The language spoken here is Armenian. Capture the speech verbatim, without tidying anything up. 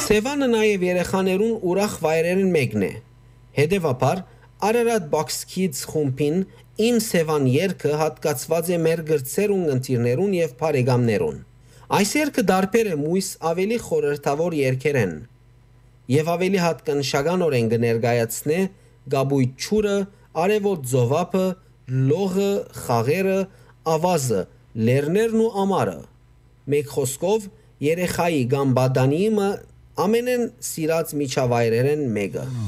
Սևանը նաև երեխաներուն ուրախ վայրերն մեկն է։ Հետևաբար Ararat Box Kids խումբին Իմ Սևան երգը հատկացված է մեր գրծերուն ընտիրներուն եւ բարեկամներուն։ Այս երգը դարբեր է մույս ավելի խորհրդավոր երգերեն եւ ավելի հատկանշականորեն կներկայացնե գաբույտ ճուրը, արևոտ ծովափը, լողը, խաղերը, ավազը, լեռներն ու ամառը։ Մեկ խոսքով երեխայի կամ բադանիմը ամենեն սիրած միջավայրերեն մեկը։